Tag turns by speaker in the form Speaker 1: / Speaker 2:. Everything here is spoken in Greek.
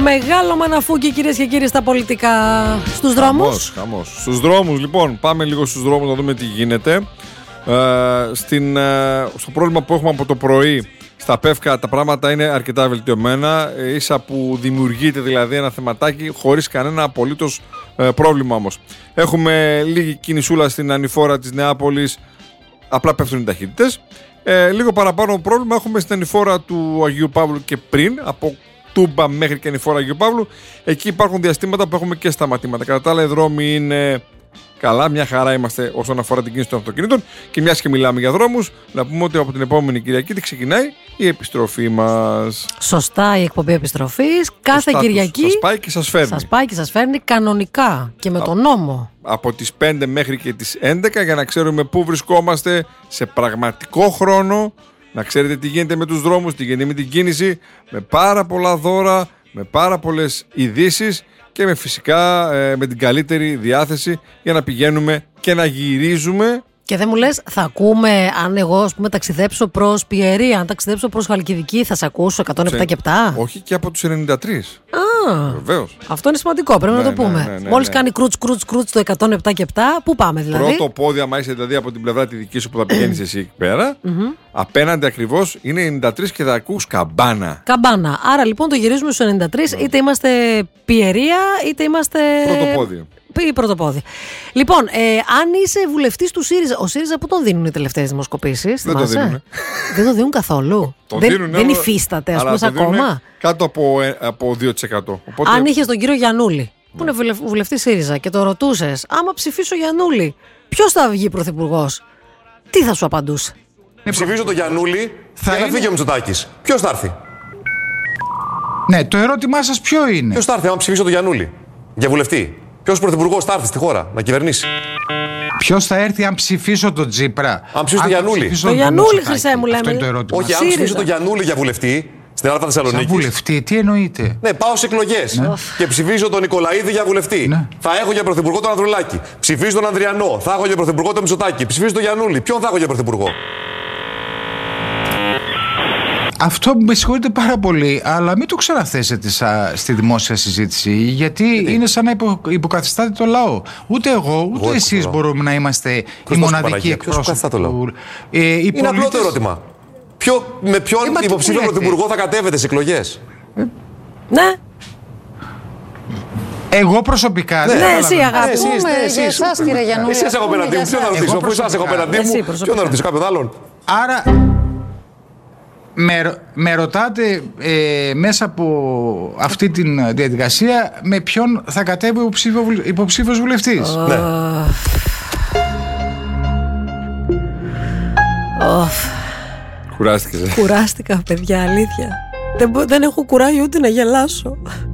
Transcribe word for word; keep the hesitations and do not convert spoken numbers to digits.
Speaker 1: Μεγάλο μαναφούκι, κυρίες και κύριοι, στα πολιτικά. Στους δρόμους.
Speaker 2: Χαμός, χαμός. Στους δρόμους, λοιπόν, πάμε λίγο στους δρόμους να δούμε τι γίνεται. Ε, στην, ε, στο πρόβλημα που έχουμε από το πρωί στα Πεύκα, τα πράγματα είναι αρκετά βελτιωμένα. Ε, ίσα που δημιουργείται δηλαδή ένα θεματάκι χωρίς κανένα απολύτως ε, πρόβλημα όμως. Έχουμε λίγη κινησούλα στην ανηφόρα της Νεάπολης, απλά πέφτουν οι ταχύτητες. Ε, λίγο παραπάνω πρόβλημα έχουμε στην ανηφόρα του Αγίου Παύλου και πριν, από Τούμπα μέχρι και ανηφόρα Αγίου Παύλου. Εκεί υπάρχουν διαστήματα που έχουμε και σταματήματα. Κατά τα άλλα, οι δρόμοι είναι καλά, μια χαρά είμαστε όσον αφορά την κίνηση των αυτοκινήτων. Και μιας και μιλάμε για δρόμους, να πούμε ότι από την επόμενη Κυριακή ξεκινάει η επιστροφή μας.
Speaker 1: Σωστά, η εκπομπή επιστροφής. Κάθε
Speaker 2: Στάτους.
Speaker 1: Κυριακή.
Speaker 2: Σας πάει και σας φέρνει.
Speaker 1: Σας πάει και σας φέρνει κανονικά και με τον νόμο.
Speaker 2: Από τις πέντε μέχρι και τις έντεκα, για να ξέρουμε πού βρισκόμαστε σε πραγματικό χρόνο. Να ξέρετε τι γίνεται με τους δρόμους, τι γίνεται με την κίνηση, με πάρα πολλά δώρα, με πάρα πολλές ειδήσεις και με φυσικά ε, με την καλύτερη διάθεση για να πηγαίνουμε και να γυρίζουμε.
Speaker 1: Και δεν μου λες, θα ακούμε, αν εγώ ας πούμε ταξιδέψω προς Πιερία, αν ταξιδέψω προς Χαλκιδική, θα σε ακούσω εκατόν επτά και επτά.
Speaker 2: Όχι, και από τους ενενήντα τρία.
Speaker 1: Α,
Speaker 2: βεβαίως.
Speaker 1: Αυτό είναι σημαντικό, πρέπει
Speaker 2: ναι,
Speaker 1: να το πούμε.
Speaker 2: Ναι, ναι, ναι,
Speaker 1: Μόλις
Speaker 2: ναι.
Speaker 1: κάνει κρούτς, κρούτς, κρούτς το εκατόν επτά και επτά, πού πάμε δηλαδή?
Speaker 2: Πρώτο πόδι, άμα είσαι δηλαδή από την πλευρά τη δική σου που θα πηγαίνεις εσύ εκεί πέρα, απέναντι ακριβώς είναι ενενήντα τρία και θα ακούς καμπάνα.
Speaker 1: Καμπάνα. Άρα λοιπόν το γυρίζουμε στους ενενήντα τρία, ναι. Είτε είμαστε Πιερία, είτε είμαστε.
Speaker 2: Πρωτοπόδι.
Speaker 1: Ή πρωτοπόδι. Λοιπόν, ε, αν είσαι βουλευτής του ΣΥΡΙΖΑ, ο ΣΥΡΙΖΑ πού τον δίνουν οι τελευταίες δημοσκοπήσεις?
Speaker 2: Δεν το δίνουν.
Speaker 1: Δεν το δίνουν καθόλου.
Speaker 2: Το
Speaker 1: δεν
Speaker 2: δίνουν,
Speaker 1: δεν
Speaker 2: αλλά,
Speaker 1: υφίσταται, ας πούμε, ακόμα.
Speaker 2: Κάτω από, από δύο τοις εκατό. Οπότε...
Speaker 1: Αν είχες τον κύριο Γιαννούλη, που είναι βουλευτής ΣΥΡΙΖΑ, και το ρωτούσες, άμα ψηφίσω Γιαννούλη, ποιος θα βγει πρωθυπουργός? Τι θα σου απαντούσε?
Speaker 3: Ψηφίζω τον Γιαννούλη, θα είναι... φύγει ο Μητσοτάκης. Ποιος θα έρθει?
Speaker 4: Ναι, το ερώτημά σας ποιο είναι?
Speaker 3: Ποιος θα έρθει άμα ψηφίσω τον Γιαννούλη για βουλευτή? Ποιος πρωθυπουργός θα έρθει στη χώρα να κυβερνήσει?
Speaker 4: Ποιος θα έρθει αν ψηφίσω τον Τζίπρα?
Speaker 3: Αν ψηφίσω τον Γιαννούλη.
Speaker 1: Το Γιαννούλη, Χρυσέ μου, λέμε.
Speaker 4: Αυτό είναι το ερώτημα.
Speaker 3: Όχι, αν ψηφίσω τον Γιαννούλη για βουλευτή στην Ελλάδα Θεσσαλονίκη.
Speaker 4: Σαν βουλευτή, τι εννοείτε?
Speaker 3: Ναι, πάω σε εκλογές ναι. και ψηφίζω τον Νικολαίδη για βουλευτή. Ναι. Θα έχω για πρωθυπουργό τον Ανδρουλάκη. Ψηφίζω τον Ανδριανό. Θα έχω για πρωθυπουργό τον Μητσοτάκη. Ψηφίζω τον Γιαννούλη. Ποιον θα έχω για πρωθυπουργό?
Speaker 4: Αυτό με συγχωρείτε πάρα πολύ, αλλά μην το ξαναθέσετε στη δημόσια συζήτηση, γιατί, γιατί? είναι σαν να υπο, υποκαθιστάτε το λαό. Ούτε εγώ, ούτε εγώ εσείς μπορούμε να είμαστε οι μοναδικοί εκπρόσωποι.
Speaker 3: Ε, είναι πολίτες... απλό το ερώτημα. Ποιο, με ποιον ε, υποψήφιο πρωθυπουργό θα κατέβετε σε εκλογές?
Speaker 1: Ε, ναι.
Speaker 4: Εγώ προσωπικά.
Speaker 1: Ναι, ναι εσύ αγάπη.
Speaker 3: Εσείς, ναι, εσάς κύριε Γιαννούλη. Εσείς έχω απέναντί μου. Ποιον να ρωτήσω? Αφού εσάς έχω απέναντί μου, ποιον να ρωτήσω? Κάποιον άλλον?
Speaker 4: Άρα. Με, με ρωτάτε ε, μέσα από αυτή τη διαδικασία με ποιον θα κατέβει ο υποψήφιος βουλευτής.
Speaker 3: Uh, ναι.
Speaker 1: Oh.
Speaker 2: Κουράστηκες.
Speaker 1: Κουράστηκα, παιδιά, αλήθεια. Δεν, δεν έχω κουράγιο ούτε να γελάσω.